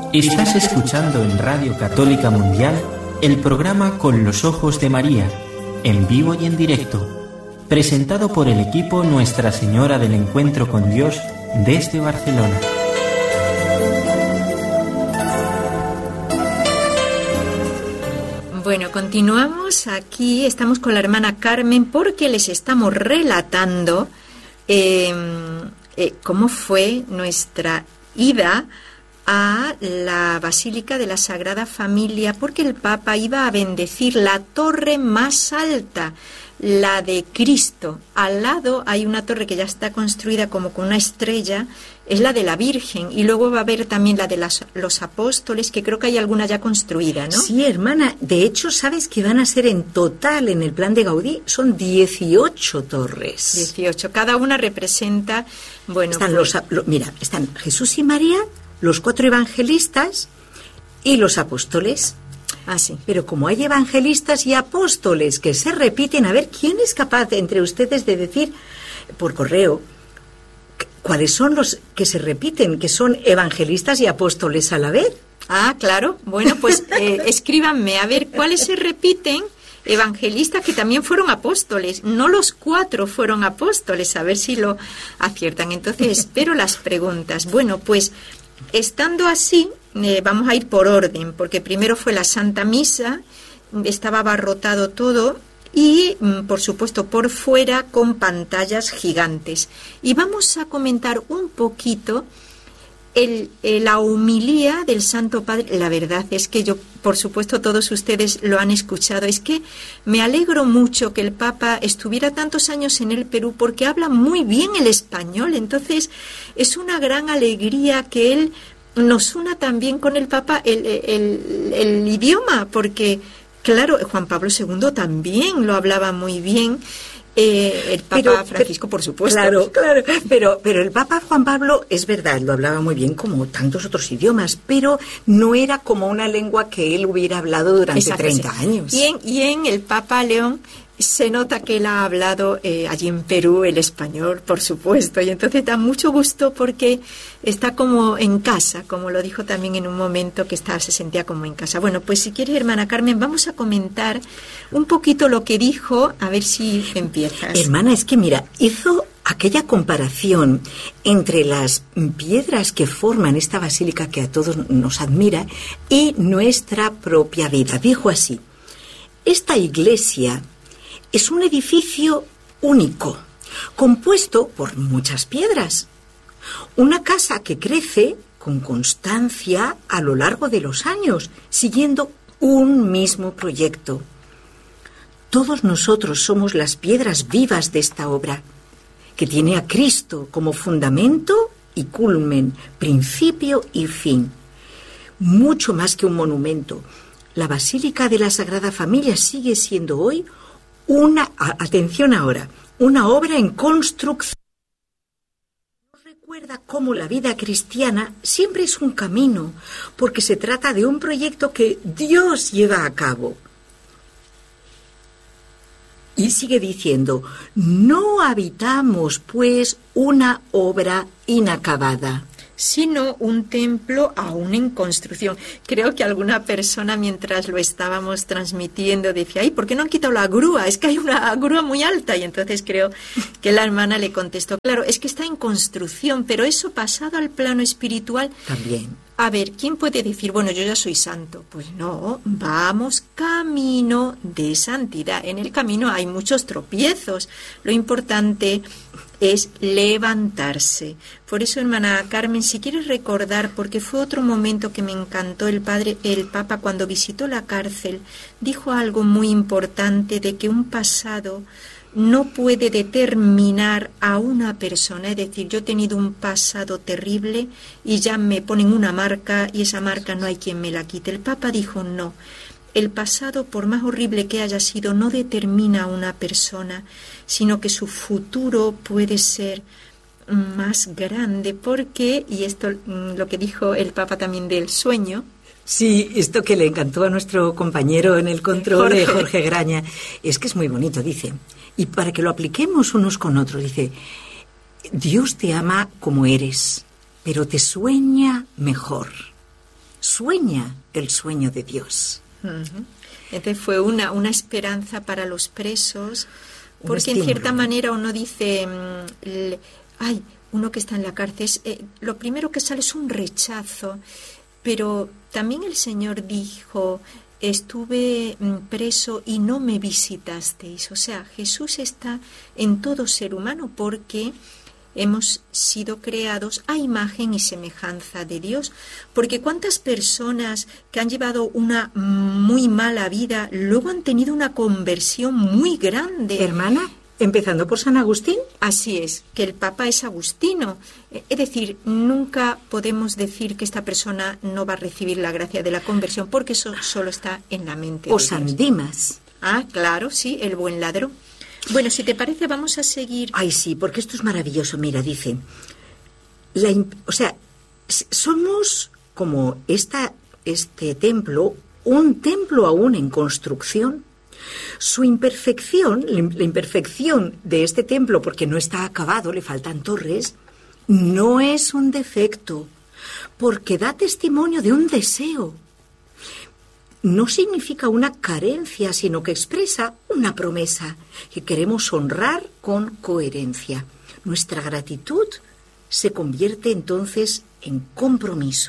Estás escuchando en Radio Católica Mundial el programa Con los Ojos de María, en vivo y en directo, presentado por el equipo Nuestra Señora del Encuentro con Dios desde Barcelona. Bueno, continuamos aquí, estamos con la hermana Carmen porque les estamos relatando cómo fue nuestra ida a la Basílica de la Sagrada Familia, porque el Papa iba a bendecir la torre más alta, la de Cristo. Al lado hay una torre que ya está construida como con una estrella, es la de la Virgen, y luego va a haber también la de los apóstoles, que creo que hay alguna ya construida, ¿no? Sí, hermana, de hecho, ¿sabes que van a ser en total, en el plan de Gaudí, son 18 torres? 18, cada una representa, bueno... Están Jesús y María, los 4 evangelistas y los apóstoles. Ah, sí. Pero como hay evangelistas y apóstoles que se repiten, a ver, ¿quién es capaz entre ustedes de decir por correo cuáles son los que se repiten, que son evangelistas y apóstoles a la vez? Ah, claro. Bueno, pues escríbanme a ver cuáles se repiten. Evangelistas que también fueron apóstoles, no los 4 fueron apóstoles, a ver si lo aciertan. Entonces espero las preguntas. Bueno, pues estando así, vamos a ir por orden, porque primero fue la Santa Misa, estaba abarrotado todo y, por supuesto, por fuera con pantallas gigantes. Y vamos a comentar un poquito la homilía del Santo Padre. La verdad es que yo, por supuesto, todos ustedes lo han escuchado. Es que me alegro mucho que el Papa estuviera tantos años en el Perú porque habla muy bien el español. Entonces, es una gran alegría que él nos una también con el Papa el idioma, porque, claro, Juan Pablo II también lo hablaba muy bien. El Papa Francisco, por supuesto. Claro, pero el Papa Juan Pablo, es verdad, lo hablaba muy bien como tantos otros idiomas, pero no era como una lengua que él hubiera hablado durante 30 años. Y en el Papa León se nota que él ha hablado allí en Perú el español, por supuesto, y entonces da mucho gusto porque está como en casa, como lo dijo también en un momento que se sentía como en casa. Bueno, pues si quieres, hermana Carmen, vamos a comentar un poquito lo que dijo, a ver si empiezas. Hermana, es que mira, hizo aquella comparación entre las piedras que forman esta basílica que a todos nos admira y nuestra propia vida. Dijo así: esta iglesia es un edificio único, compuesto por muchas piedras. Una casa que crece con constancia a lo largo de los años, siguiendo un mismo proyecto. Todos nosotros somos las piedras vivas de esta obra, que tiene a Cristo como fundamento y culmen, principio y fin. Mucho más que un monumento, la Basílica de la Sagrada Familia sigue siendo hoy atención ahora, una obra en construcción. Recuerda cómo la vida cristiana siempre es un camino, porque se trata de un proyecto que Dios lleva a cabo. Y sigue diciendo: no habitamos, pues, una obra inacabada, sino un templo aún en construcción. Creo que alguna persona, mientras lo estábamos transmitiendo, decía: ay, ¿por qué no han quitado la grúa? Es que hay una grúa muy alta. Y entonces creo que la hermana le contestó: claro, es que está en construcción, pero eso pasado al plano espiritual también. A ver, ¿quién puede decir, bueno, yo ya soy santo? Pues no, vamos camino de santidad. En el camino hay muchos tropiezos. Lo importante es levantarse. Por eso, hermana Carmen, si quieres recordar, porque fue otro momento que me encantó, el Papa cuando visitó la cárcel, dijo algo muy importante de que un pasado no puede determinar a una persona. Es decir, yo he tenido un pasado terrible y ya me ponen una marca y esa marca no hay quien me la quite. El Papa dijo no. El pasado, por más horrible que haya sido, no determina a una persona, sino que su futuro puede ser más grande, porque, y esto lo que dijo el Papa también del sueño. Sí, esto que le encantó a nuestro compañero en el control, Jorge Graña, es que es muy bonito, dice, y para que lo apliquemos unos con otros, dice: Dios te ama como eres, pero te sueña mejor. sueña el sueño de Dios. Entonces fue una esperanza para los presos, porque en cierta manera uno dice, uno que está en la cárcel, lo primero que sale es un rechazo, pero también el Señor dijo, estuve preso y no me visitasteis. O sea, Jesús está en todo ser humano porque hemos sido creados a imagen y semejanza de Dios. Porque cuántas personas que han llevado una muy mala vida luego han tenido una conversión muy grande. Hermana, empezando por San Agustín. Así es, que el Papa es agustino. Es decir, nunca podemos decir que esta persona no va a recibir la gracia de la conversión porque eso solo está en la mente. O San Dimas. Claro, sí, el buen ladrón. Bueno, si te parece, vamos a seguir. Ay, sí, porque esto es maravilloso. Mira, dice, somos como este templo, un templo aún en construcción. Su imperfección, la imperfección de este templo, porque no está acabado, le faltan torres, no es un defecto, porque da testimonio de un deseo. No significa una carencia, sino que expresa una promesa que queremos honrar con coherencia. Nuestra gratitud se convierte entonces en compromiso.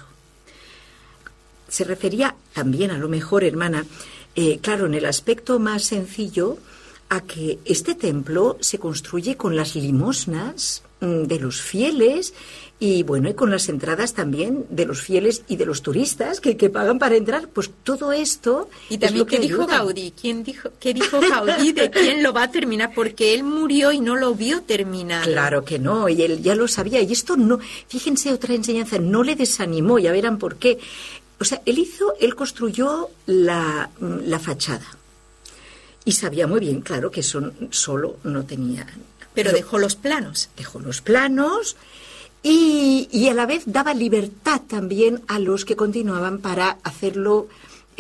Se refería también, a lo mejor, hermana, claro, en el aspecto más sencillo, a que este templo se construye con las limosnas de los fieles y, bueno, y con las entradas también de los fieles y de los turistas que pagan para entrar. Pues todo esto. Y también, ¿qué dijo Gaudí? ¿Qué dijo Gaudí de quién lo va a terminar? Porque él murió y no lo vio terminar. Claro que no, y él ya lo sabía. Y esto no, fíjense, otra enseñanza, no le desanimó, ya verán por qué. O sea, él construyó la fachada. Y sabía muy bien, claro, que eso solo no tenía. Pero dejó los planos. Dejó los planos y a la vez daba libertad también a los que continuaban para hacerlo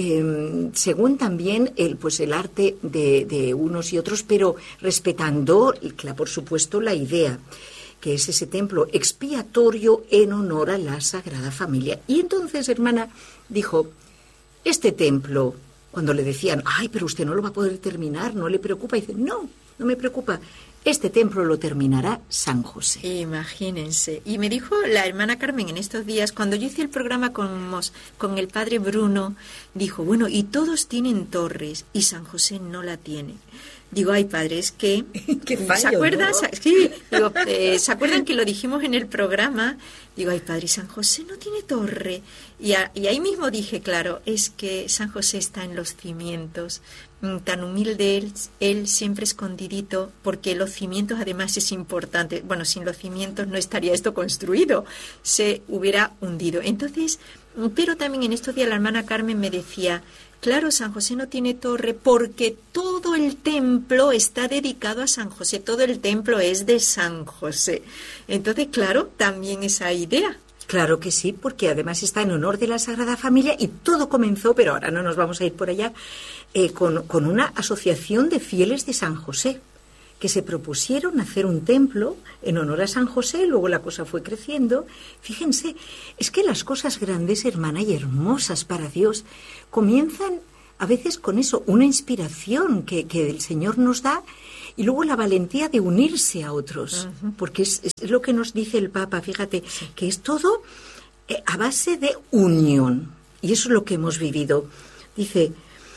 según también el arte de unos y otros, pero respetando, por supuesto, la idea, que es ese templo expiatorio en honor a la Sagrada Familia. Y entonces, hermana, dijo, este templo, cuando le decían, pero usted no lo va a poder terminar, ¿no le preocupa? Y dice, no me preocupa, este templo lo terminará San José. Imagínense. Y me dijo la hermana Carmen en estos días, cuando yo hice el programa con el padre Bruno, dijo, bueno, y todos tienen torres, y San José no la tiene. Digo, padre, es que... Qué fallo, ¿se acuerdan? ¿no? Sí, digo, ¿se acuerdan que lo dijimos en el programa? Digo, padre, San José no tiene torre. Y ahí mismo dije, claro, es que San José está en los cimientos. Tan humilde él siempre escondidito, porque los cimientos además es importante. Bueno, sin los cimientos no estaría esto construido, se hubiera hundido. Entonces, pero también en estos días la hermana Carmen me decía, claro, San José no tiene torre porque todo el templo está dedicado a San José, todo el templo es de San José. Entonces, claro, también esa idea. Claro que sí, porque además está en honor de la Sagrada Familia y todo comenzó, pero ahora no nos vamos a ir por allá, con una asociación de fieles de San José, que se propusieron hacer un templo en honor a San José, luego la cosa fue creciendo. Fíjense, es que las cosas grandes, hermana, y hermosas para Dios, comienzan a veces con eso, una inspiración que el Señor nos da, y luego la valentía de unirse a otros, porque es lo que nos dice el Papa, fíjate, que es todo a base de unión, y eso es lo que hemos vivido. Dice,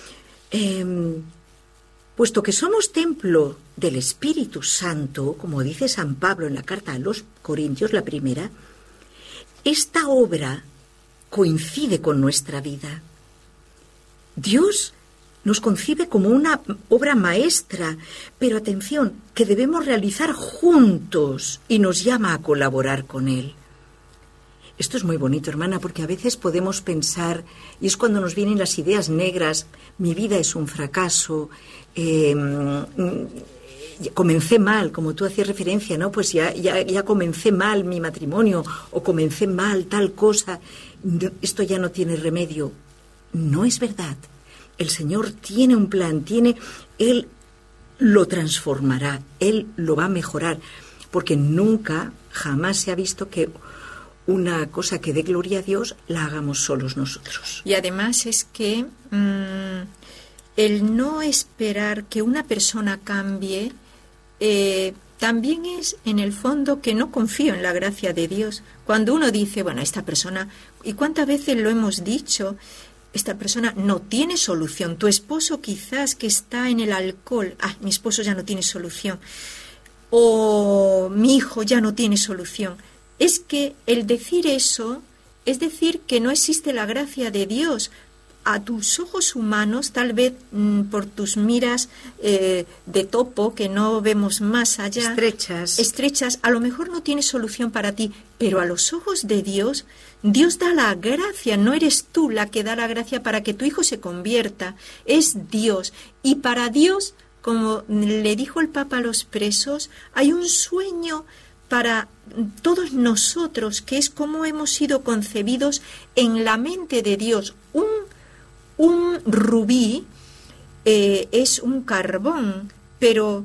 puesto que somos templo del Espíritu Santo, como dice San Pablo en la carta a los Corintios, la primera, esta obra coincide con nuestra vida. Dios nos concibe como una obra maestra, pero atención, que debemos realizar juntos y nos llama a colaborar con Él. Esto es muy bonito, hermana, porque a veces podemos pensar, y es cuando nos vienen las ideas negras, mi vida es un fracaso, comencé mal, como tú hacías referencia, ¿no? Pues ya comencé mal mi matrimonio, o comencé mal tal cosa, esto ya no tiene remedio. No es verdad. El Señor tiene un plan, Él lo transformará, Él lo va a mejorar, porque nunca, jamás se ha visto que una cosa que dé gloria a Dios, la hagamos solos nosotros. Y además es que el no esperar que una persona cambie, también es en el fondo que no confío en la gracia de Dios. Cuando uno dice, bueno, esta persona, ¿y cuántas veces lo hemos dicho? Esta persona no tiene solución. Tu esposo quizás que está en el alcohol, mi esposo ya no tiene solución. O mi hijo ya no tiene solución. Es que el decir eso es decir que no existe la gracia de Dios. A tus ojos humanos, tal vez por tus miras de topo, que no vemos más allá, estrechas, a lo mejor no tiene solución para ti, pero a los ojos de Dios, Dios da la gracia, no eres tú la que da la gracia para que tu hijo se convierta, es Dios. Y para Dios, como le dijo el Papa a los presos, hay un sueño para todos nosotros, que es cómo hemos sido concebidos en la mente de Dios. Un rubí es un carbón, pero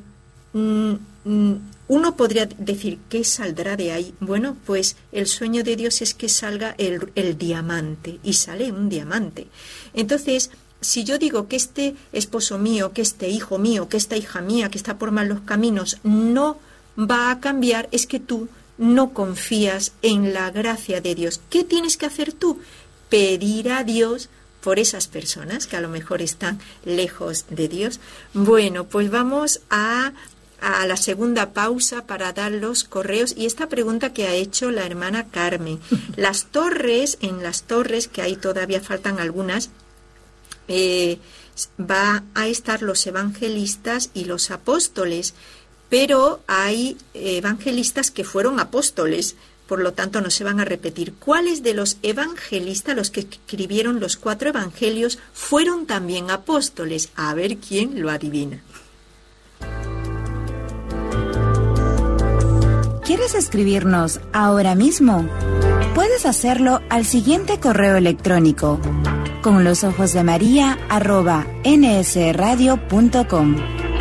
uno podría decir, ¿qué saldrá de ahí? Bueno, pues el sueño de Dios es que salga el diamante, y sale un diamante. Entonces, si yo digo que este esposo mío, que este hijo mío, que esta hija mía, que está por malos caminos, no va a cambiar, es que tú no confías en la gracia de Dios. ¿Qué tienes que hacer tú? Pedir a Dios por esas personas que a lo mejor están lejos de Dios. Bueno, pues vamos a la segunda pausa para dar los correos y esta pregunta que ha hecho la hermana Carmen. En las torres, que ahí todavía faltan algunas, va a estar los evangelistas y los apóstoles, pero hay evangelistas que fueron apóstoles, por lo tanto no se van a repetir. ¿Cuáles de los evangelistas, los que escribieron los 4 evangelios, fueron también apóstoles? A ver quién lo adivina. ¿Quieres escribirnos ahora mismo? Puedes hacerlo al siguiente correo electrónico: conlosojosdemaria@nsradio.com.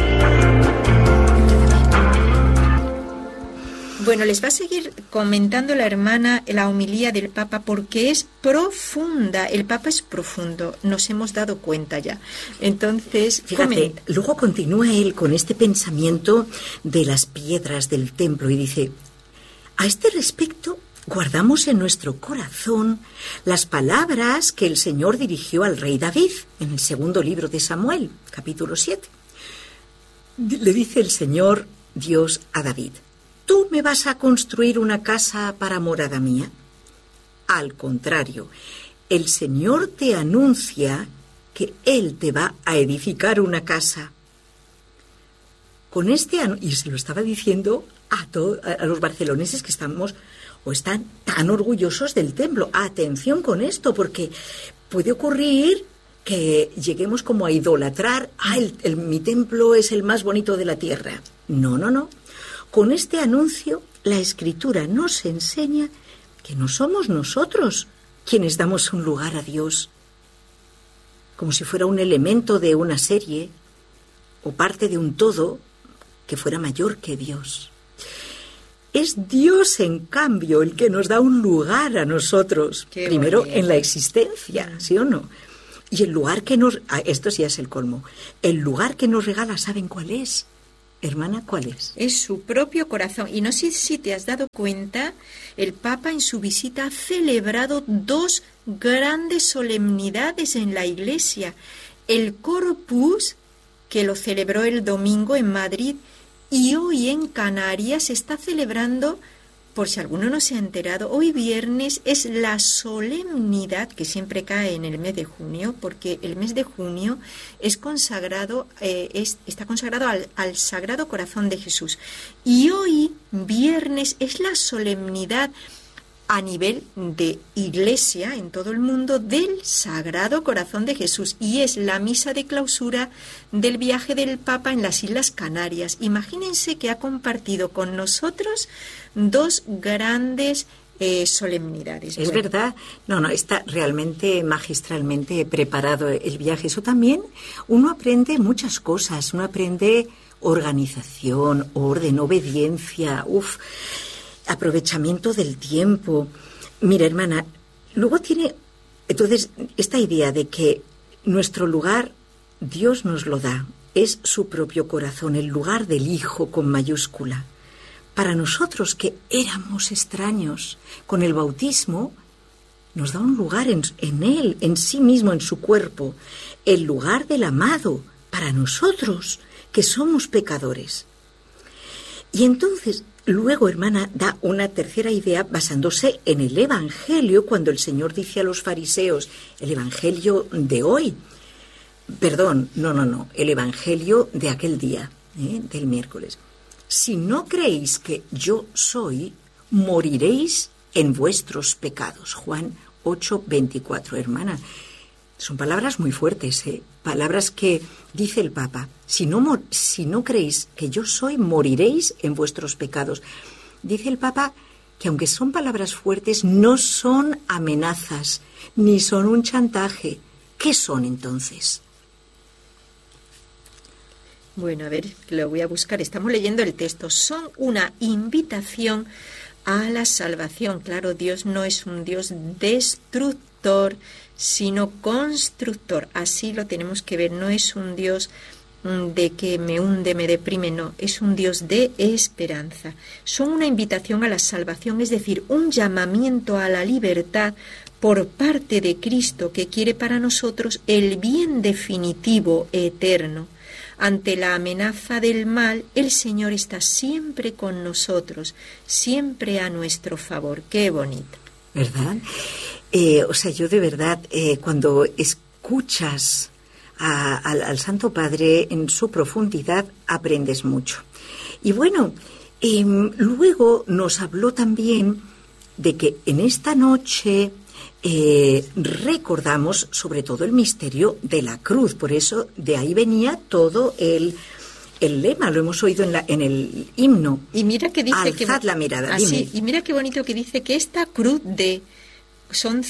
Bueno, les va a seguir comentando la hermana la homilía del Papa porque es profunda. El Papa es profundo, nos hemos dado cuenta ya. Entonces, fíjate, luego continúa él con este pensamiento de las piedras del templo y dice: a este respecto, guardamos en nuestro corazón las palabras que el Señor dirigió al rey David en el 2 libro de Samuel, capítulo 7. Le dice el Señor Dios a David: ¿tú me vas a construir una casa para morada mía? Al contrario, el Señor te anuncia que Él te va a edificar una casa. Con este y se lo estaba diciendo a los barceloneses que están tan orgullosos del templo. Atención con esto, porque puede ocurrir que lleguemos como a idolatrar. Mi templo es el más bonito de la tierra. No. Con este anuncio, la Escritura nos enseña que no somos nosotros quienes damos un lugar a Dios, como si fuera un elemento de una serie o parte de un todo que fuera mayor que Dios. Es Dios, en cambio, el que nos da un lugar a nosotros, primero en la existencia, ¿sí o no? Y el lugar que esto sí es el colmo, el lugar que nos regala, ¿saben cuál es? Hermana, ¿cuál es? Es su propio corazón. Y no sé si te has dado cuenta, el Papa en su visita ha celebrado 2 grandes solemnidades en la Iglesia. El Corpus, que lo celebró el domingo en Madrid, y hoy en Canarias se está celebrando, por si alguno no se ha enterado, hoy viernes es la solemnidad que siempre cae en el mes de junio, porque el mes de junio es consagrado, está consagrado al Sagrado Corazón de Jesús. Y hoy, viernes, es la solemnidad a nivel de Iglesia en todo el mundo del Sagrado Corazón de Jesús, y es la misa de clausura del viaje del Papa en las Islas Canarias. Imagínense que ha compartido con nosotros 2 grandes solemnidades. Es verdad, no, está realmente magistralmente preparado el viaje. Eso también, uno aprende muchas cosas, uno aprende organización, orden, obediencia, aprovechamiento del tiempo, Mira, hermana, luego tiene entonces esta idea de que nuestro lugar Dios nos lo da, es su propio corazón, el lugar del Hijo con mayúscula. Para nosotros que éramos extraños, con el bautismo nos da un lugar en Él, en sí mismo, en su cuerpo, el lugar del amado, para nosotros que somos pecadores. Y entonces, luego, hermana, da una tercera idea basándose en el Evangelio, cuando el Señor dice a los fariseos, el Evangelio de hoy, el Evangelio de aquel día, del miércoles. Si no creéis que yo soy, moriréis en vuestros pecados. Juan 8:24, hermana. Son palabras muy fuertes, palabras que dice el Papa. Si no creéis que yo soy, moriréis en vuestros pecados. Dice el Papa que aunque son palabras fuertes, no son amenazas, ni son un chantaje. ¿Qué son entonces? Bueno, a ver, lo voy a buscar. Estamos leyendo el texto. Son una invitación a la salvación. Claro, Dios no es un Dios destructor, sino constructor. Así lo tenemos que ver. No es un Dios de que me hunde, me deprime, no. Es un Dios de esperanza. Son una invitación a la salvación, es decir, un llamamiento a la libertad por parte de Cristo, que quiere para nosotros el bien definitivo, eterno. Ante la amenaza del mal, el Señor está siempre con nosotros, siempre a nuestro favor. Qué bonito. ¿Verdad? Yo de verdad, cuando escuchas al Santo Padre en su profundidad, aprendes mucho. Y bueno, luego nos habló también de que en esta noche recordamos sobre todo el misterio de la cruz. Por eso de ahí venía todo el lema, lo hemos oído en el himno. Y mira que dice alzad la mirada. Así, y mira qué bonito que dice que esta cruz son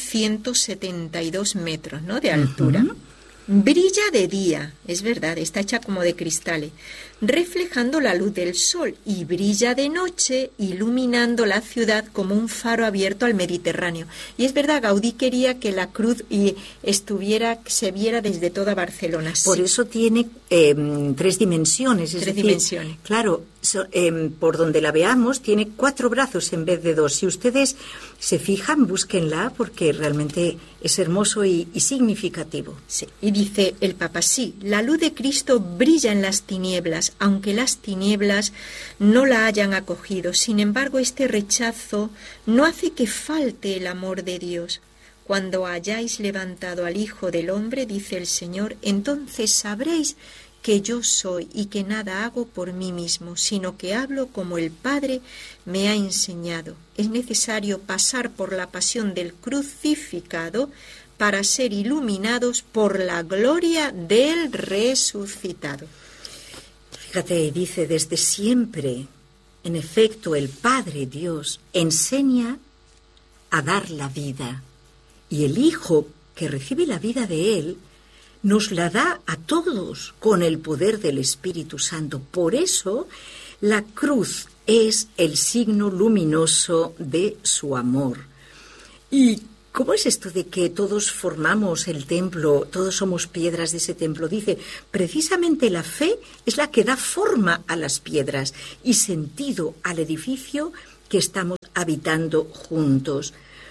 172 metros, ¿no?, de altura. Uh-huh. Brilla de día, es verdad, está hecha como de cristales, reflejando la luz del sol, y brilla de noche, iluminando la ciudad como un faro abierto al Mediterráneo. Y es verdad, Gaudí quería que la cruz se viera desde toda Barcelona. Por eso tiene 3 dimensiones. Tres dimensiones. Claro, por donde la veamos, tiene 4 brazos en vez de 2. Si ustedes se fijan, búsquenla, porque realmente es hermoso y significativo. Sí. Y dice el Papa, sí, la luz de Cristo brilla en las tinieblas, aunque las tinieblas no la hayan acogido. Sin embargo, este rechazo no hace que falte el amor de Dios. Cuando hayáis levantado al Hijo del Hombre, dice el Señor, entonces sabréis que yo soy y que nada hago por mí mismo, sino que hablo como el Padre me ha enseñado. Es necesario pasar por la pasión del crucificado para ser iluminados por la gloria del resucitado. Fíjate, dice, desde siempre, en efecto, el Padre Dios enseña a dar la vida, y el Hijo, que recibe la vida de Él, nos la da a todos con el poder del Espíritu Santo. Por eso, la cruz es el signo luminoso de su amor. ¿Y cómo es esto de que todos formamos el templo, todos somos piedras de ese templo? Dice, precisamente la fe es la que da forma a las piedras y sentido al edificio que estamos habitando juntos.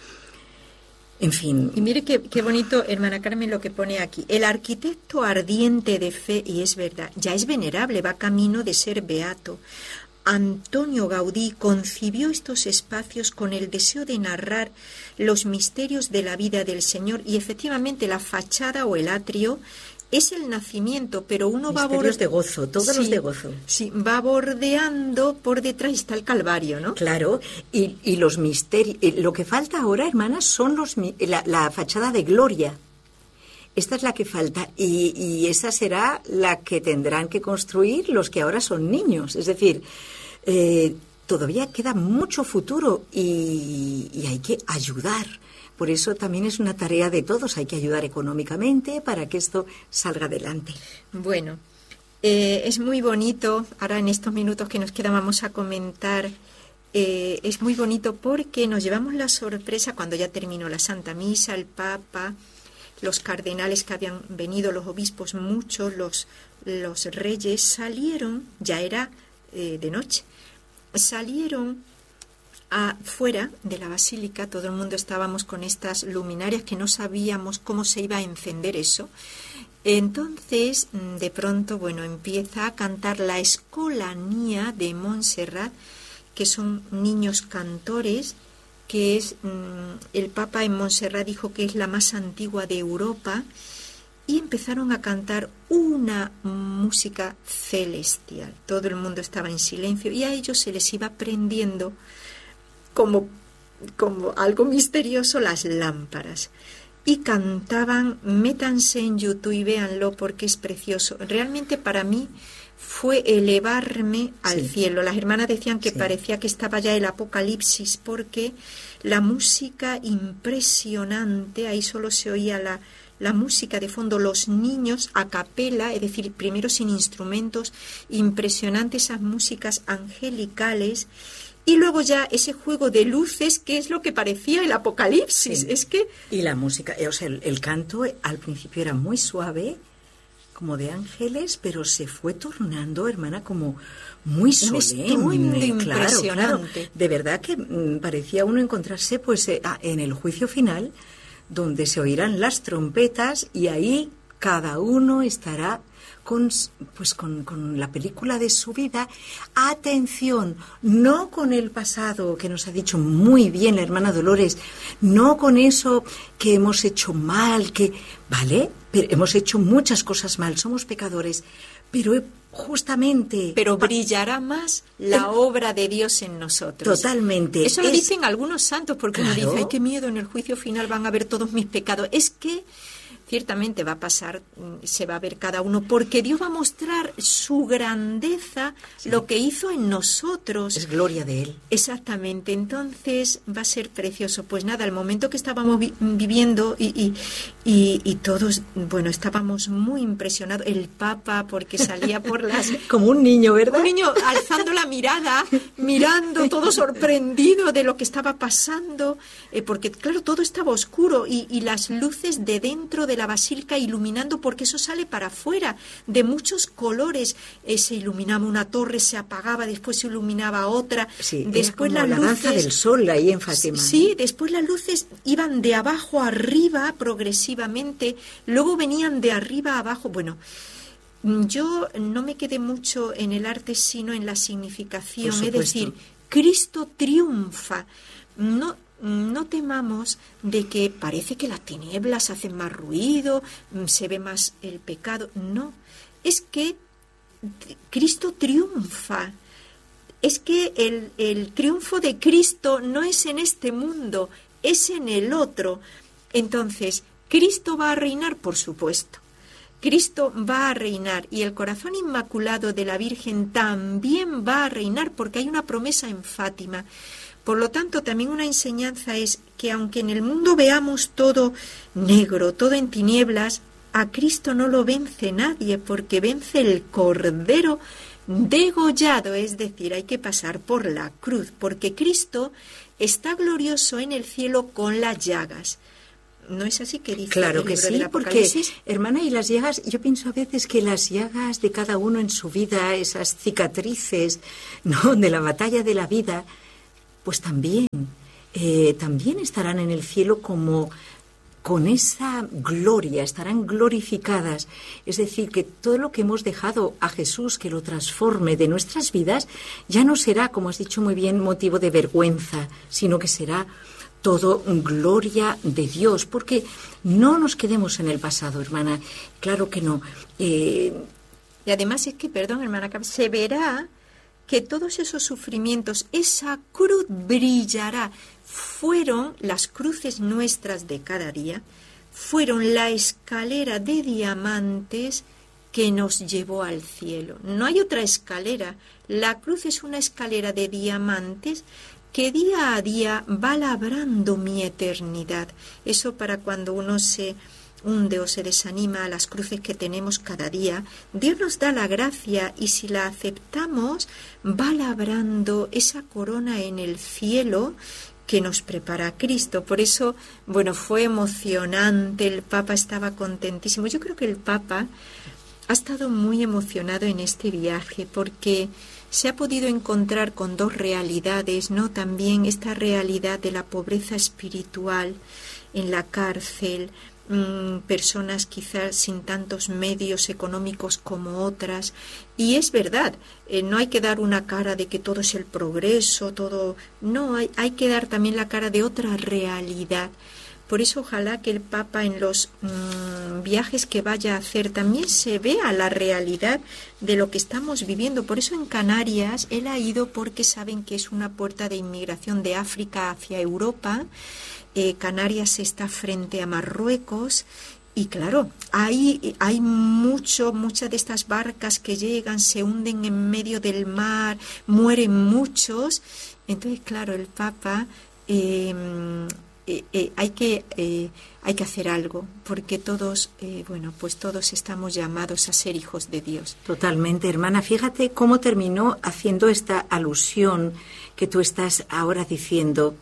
En fin. Y mire qué bonito, hermana Carmen, lo que pone aquí. El arquitecto ardiente de fe, y es verdad, ya es venerable, va camino de ser beato. Antonio Gaudí concibió estos espacios con el deseo de narrar los misterios de la vida del Señor, y efectivamente la fachada o el atrio es el nacimiento, pero uno va misterios de gozo, todos los de gozo. Sí, va bordeando, por detrás está el Calvario, ¿no? Claro, y los misterios. Lo que falta ahora, hermanas, son la fachada de gloria. Esta es la que falta, y esa será la que tendrán que construir los que ahora son niños. Es decir, todavía queda mucho futuro y hay que ayudar. Por eso también es una tarea de todos, hay que ayudar económicamente para que esto salga adelante. Bueno, es muy bonito, ahora en estos minutos que nos quedan vamos a comentar es muy bonito porque nos llevamos la sorpresa cuando ya terminó la Santa Misa, el Papa, los cardenales que habían venido, los obispos, muchos, los reyes salieron, ya era de noche, salieron afuera de la basílica, todo el mundo estábamos con estas luminarias que no sabíamos cómo se iba a encender eso. Entonces, de pronto, empieza a cantar la Escolanía de Montserrat, que son niños cantores, que es, el Papa en Montserrat dijo que es la más antigua de Europa, y empezaron a cantar una música celestial. Todo el mundo estaba en silencio y a ellos se les iba prendiendo como algo misterioso las lámparas. Y cantaban, métanse en YouTube y véanlo porque es precioso. Realmente para mí fue elevarme al cielo. Las hermanas decían que parecía que estaba ya el apocalipsis porque la música impresionante, ahí solo se oía la música de fondo, los niños a capela, es decir, primero sin instrumentos, impresionante esas músicas angelicales. Y luego ya ese juego de luces, que es lo que parecía el apocalipsis. Sí. Es que... Y la música, o sea, el canto al principio era muy suave, como de ángeles, pero se fue tornando, hermana, como muy solemne. Claro. De verdad que parecía uno encontrarse pues en el juicio final, donde se oirán las trompetas y ahí cada uno estará con la película de su vida. Atención, no con el pasado, que nos ha dicho muy bien la hermana Dolores, no con eso que hemos hecho mal, ¿vale? Pero hemos hecho muchas cosas mal, somos pecadores, pero justamente... Pero brillará más la obra de Dios en nosotros. Totalmente. Eso lo dicen algunos santos, porque uno dice, ay, qué miedo, en el juicio final van a ver todos mis pecados. Es que ciertamente va a pasar, se va a ver cada uno, porque Dios va a mostrar su grandeza, lo que hizo en nosotros. Es gloria de Él. Exactamente, entonces va a ser precioso. Pues nada, el momento que estábamos viviendo y todos, estábamos muy impresionados. El Papa, porque salía por las... Como un niño, ¿verdad? Un niño alzando la mirada, mirando, todo sorprendido de lo que estaba pasando, porque claro, todo estaba oscuro y las luces de dentro de la basílica iluminando, porque eso sale para afuera, de muchos colores. Se iluminaba una torre, se apagaba, después se iluminaba otra. Sí, después la danza del sol ahí en Fátima. Sí, después las luces iban de abajo a arriba progresivamente, luego venían de arriba a abajo. Bueno, yo no me quedé mucho en el arte, sino en la significación, es decir, Cristo triunfa. No temamos de que parece que las tinieblas hacen más ruido, se ve más el pecado. No, es que Cristo triunfa. Es que el triunfo de Cristo no es en este mundo, es en el otro. Entonces, ¿Cristo va a reinar? Por supuesto. Cristo va a reinar y el corazón inmaculado de la Virgen también va a reinar, porque hay una promesa en Fátima. Por lo tanto, también una enseñanza es que aunque en el mundo veamos todo negro, todo en tinieblas, a Cristo no lo vence nadie, porque vence el Cordero degollado, es decir, hay que pasar por la cruz, porque Cristo está glorioso en el cielo con las llagas. ¿No es así que dice? Claro que sí, porque, hermana, y las llagas, yo pienso a veces que las llagas de cada uno en su vida, esas cicatrices, ¿no?, de la batalla de la vida, pues también estarán en el cielo como con esa gloria, estarán glorificadas. Es decir, que todo lo que hemos dejado a Jesús que lo transforme de nuestras vidas, ya no será, como has dicho muy bien, motivo de vergüenza, sino que será todo gloria de Dios, porque no nos quedemos en el pasado, hermana, claro que no. Y además es que, perdón, hermana, se verá que todos esos sufrimientos, esa cruz brillará. Fueron las cruces nuestras de cada día, fueron la escalera de diamantes que nos llevó al cielo. No hay otra escalera. La cruz es una escalera de diamantes que día a día va labrando mi eternidad. Eso para cuando uno se hunde o se desanima a las cruces que tenemos cada día, Dios nos da la gracia y si la aceptamos, va labrando esa corona en el cielo que nos prepara a Cristo. Por eso, bueno, fue emocionante, el Papa estaba contentísimo. Yo creo que el Papa ha estado muy emocionado en este viaje porque se ha podido encontrar con dos realidades, ¿no? También esta realidad de la pobreza espiritual en la cárcel, personas quizás sin tantos medios económicos como otras, y es verdad, no hay que dar una cara de que todo es el progreso, todo, no, hay que dar también la cara de otra realidad. Por eso ojalá que el Papa en los viajes que vaya a hacer también se vea la realidad de lo que estamos viviendo. Por eso en Canarias él ha ido porque saben que es una puerta de inmigración de África hacia Europa. Canarias está frente a Marruecos y claro, hay muchas de estas barcas que llegan, se hunden en medio del mar, mueren muchos. Entonces, claro, el Papa hay que hacer algo porque todos, pues todos estamos llamados a ser hijos de Dios. Totalmente, hermana. Fíjate cómo terminó haciendo esta alusión que tú estás ahora diciendo.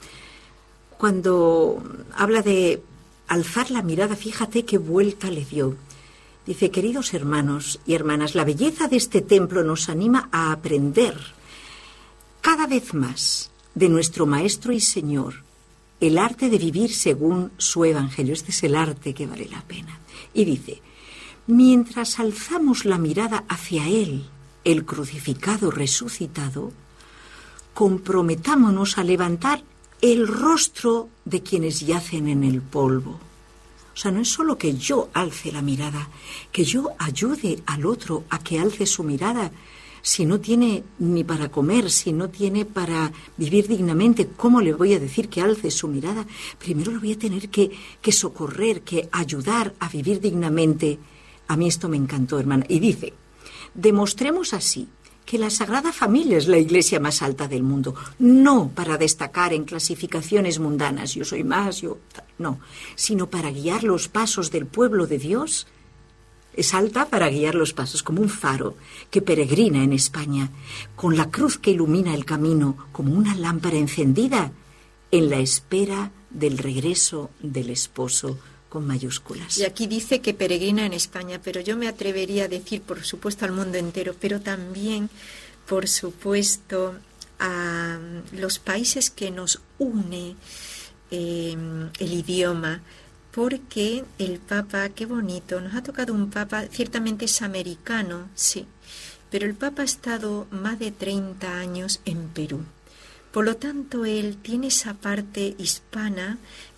Cuando habla de alzar la mirada, fíjate qué vuelta le dio. Dice, queridos hermanos y hermanas, la belleza de este templo nos anima a aprender cada vez más de nuestro Maestro y Señor el arte de vivir según su Evangelio. Este es el arte que vale la pena. Y dice, mientras alzamos la mirada hacia Él, el crucificado resucitado, comprometámonos a levantar el rostro de quienes yacen en el polvo. O sea, no es solo que yo alce la mirada, que yo ayude al otro a que alce su mirada. Si no tiene ni para comer, si no tiene para vivir dignamente, ¿cómo le voy a decir que alce su mirada? Primero lo voy a tener que socorrer, que ayudar a vivir dignamente. A mí esto me encantó, hermana. Y dice, demostremos así que la Sagrada Familia es la iglesia más alta del mundo, no para destacar en clasificaciones mundanas, yo soy más, no, sino para guiar los pasos del pueblo de Dios. Es alta para guiar los pasos, como un faro que peregrina en España, con la cruz que ilumina el camino, como una lámpara encendida en la espera del regreso del esposo, con mayúsculas. Y aquí dice que peregrina en España, pero yo me atrevería a decir, por supuesto, al mundo entero, pero también, por supuesto, a los países que nos une el idioma, porque el Papa, qué bonito, nos ha tocado un Papa, ciertamente es americano, sí, pero el Papa ha estado más de 30 años en Perú. Por lo tanto, él tiene esa parte hispana,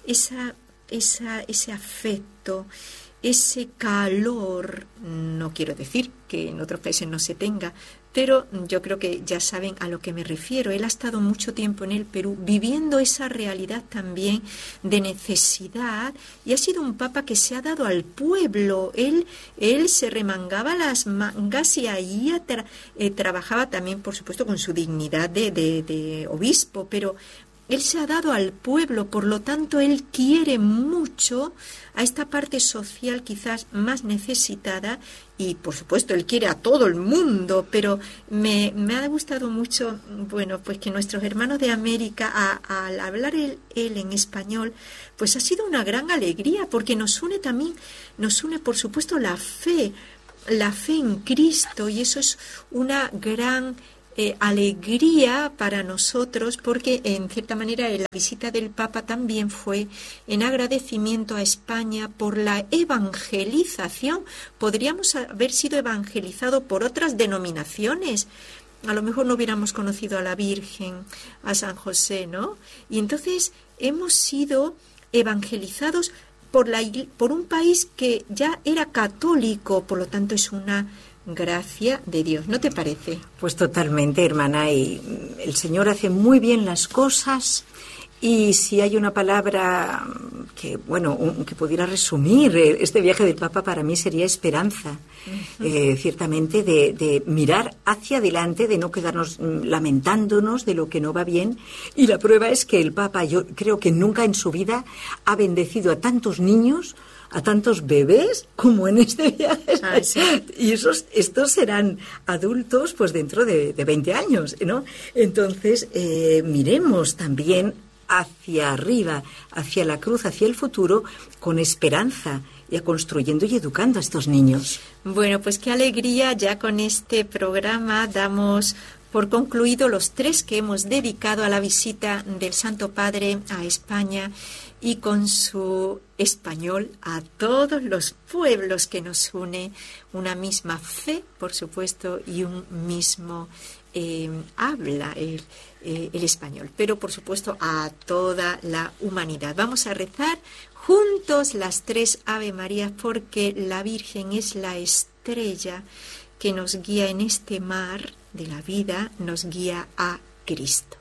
ese afecto, ese calor, no quiero decir que en otros países no se tenga, pero yo creo que ya saben a lo que me refiero. Él ha estado mucho tiempo en el Perú viviendo esa realidad también de necesidad y ha sido un papa que se ha dado al pueblo. Él se remangaba las mangas y ahí trabajaba también, por supuesto, con su dignidad de obispo, pero él se ha dado al pueblo, por lo tanto, él quiere mucho a esta parte social quizás más necesitada y, por supuesto, él quiere a todo el mundo, pero me ha gustado mucho, bueno, pues que nuestros hermanos de América, al hablar él en español, pues ha sido una gran alegría, porque nos une, por supuesto, la fe en Cristo, y eso es una gran alegría para nosotros, porque en cierta manera la visita del Papa también fue en agradecimiento a España por la evangelización. Podríamos haber sido evangelizados por otras denominaciones, a lo mejor no hubiéramos conocido a la Virgen, a San José, ¿no? Y entonces hemos sido evangelizados por un país que ya era católico, por lo tanto es una gracia de Dios, ¿no te parece? Pues totalmente, hermana, y el Señor hace muy bien las cosas Y si hay una palabra que, bueno, que pudiera resumir este viaje del Papa, para mí sería esperanza. Ciertamente de mirar hacia adelante, de no quedarnos lamentándonos de lo que no va bien. Y la prueba es que el Papa, yo creo que nunca en su vida ha bendecido a tantos niños, a tantos bebés como en este viaje. Sí. Y estos serán adultos pues dentro de 20 años, ¿no? Entonces, miremos también hacia arriba, hacia la cruz, hacia el futuro, con esperanza, y construyendo y educando a estos niños. Bueno, pues qué alegría, ya con este programa damos por concluido los 3 que hemos dedicado a la visita del Santo Padre a España, y con su español a todos los pueblos que nos une, una misma fe, por supuesto, y un mismo habla el español, pero por supuesto a toda la humanidad. Vamos a rezar juntos las 3 Ave Marías, porque la Virgen es la estrella que nos guía en este mar de la vida, nos guía a Cristo.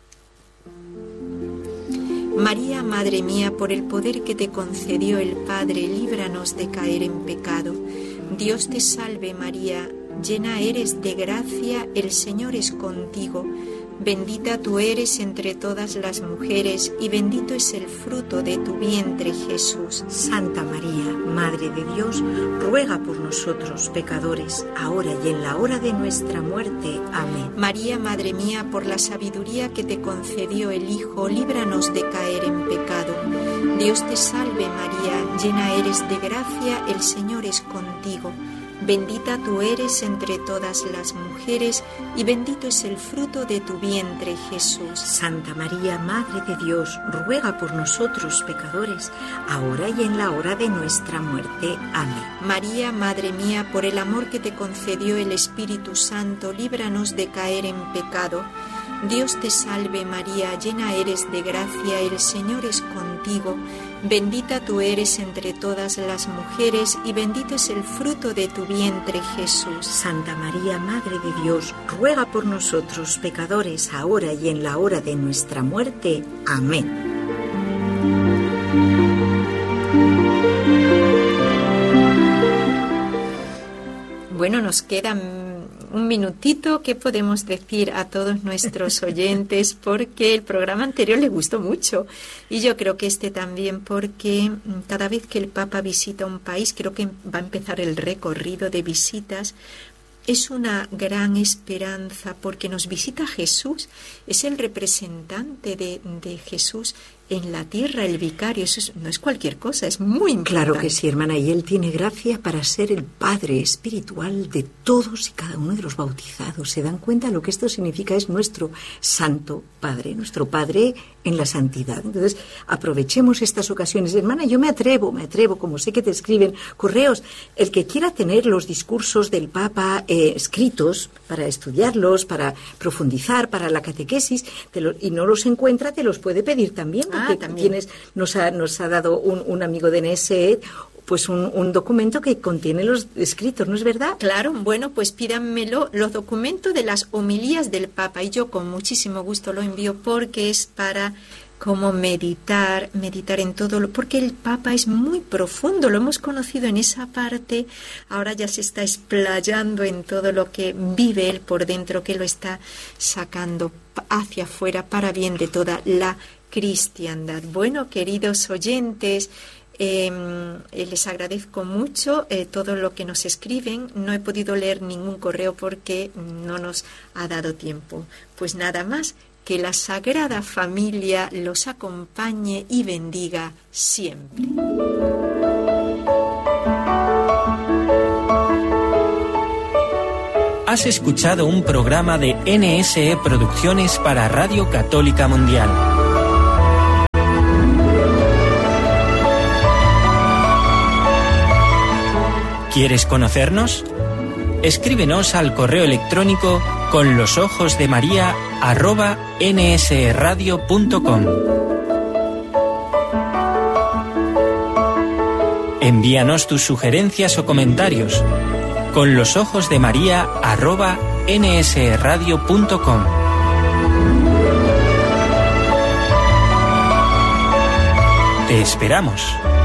María, Madre mía, por el poder que te concedió el Padre, líbranos de caer en pecado. Dios te salve María, llena eres de gracia, el Señor es contigo. Bendita tú eres entre todas las mujeres, y bendito es el fruto de tu vientre, Jesús. Santa María, Madre de Dios, ruega por nosotros pecadores, ahora y en la hora de nuestra muerte. Amén. María, Madre mía, por la sabiduría que te concedió el Hijo, líbranos de caer en pecado. Dios te salve María, llena eres de gracia, el Señor es contigo. Bendita tú eres entre todas las mujeres, y bendito es el fruto de tu vientre, Jesús. Santa María, Madre de Dios, ruega por nosotros pecadores, ahora y en la hora de nuestra muerte. Amén. María, Madre mía, por el amor que te concedió el Espíritu Santo, líbranos de caer en pecado. Dios te salve María, llena eres de gracia, el Señor es contigo. Bendita tú eres entre todas las mujeres, y bendito es el fruto de tu vientre, Jesús. Santa María, Madre de Dios, ruega por nosotros pecadores, ahora y en la hora de nuestra muerte. Amén. Bueno, nos quedan un minutito. ¿Qué podemos decir a todos nuestros oyentes? Porque el programa anterior les gustó mucho, y yo creo que este también, porque cada vez que el Papa visita un país, creo que va a empezar el recorrido de visitas. Es una gran esperanza, porque nos visita Jesús, es el representante de Jesús en la tierra, el vicario. Eso no es cualquier cosa, es muy importante. Claro que sí, hermana, y Él tiene gracia para ser el Padre espiritual de todos y cada uno de los bautizados. ¿Se dan cuenta? Lo que esto significa es nuestro Santo Padre, nuestro Padre en la santidad. Entonces, aprovechemos estas ocasiones. Hermana, yo me atrevo, como sé que te escriben correos, el que quiera tener los discursos del Papa escritos para estudiarlos, para profundizar, para la catequesis, y no los encuentra, te los puede pedir también, porque también nos ha dado un amigo de NSE pues un documento que contiene los escritos, ¿no es verdad? Claro, bueno, pues pídanmelo, los documentos de las homilías del Papa, y yo con muchísimo gusto lo envío, porque es para como meditar en todo porque el Papa es muy profundo, lo hemos conocido en esa parte, ahora ya se está explayando en todo lo que vive él por dentro, que lo está sacando hacia afuera para bien de toda la cristiandad. Bueno, queridos oyentes, les agradezco mucho todo lo que nos escriben. No he podido leer ningún correo porque no nos ha dado tiempo. Pues nada más, que la Sagrada Familia los acompañe y bendiga siempre. Has escuchado un programa de NSE Producciones para Radio Católica Mundial. ¿Quieres conocernos? Escríbenos al correo electrónico conlosojosdemaria@nsradio.com. Envíanos tus sugerencias o comentarios. conlosojosdemaria@nsradio.com. Te esperamos.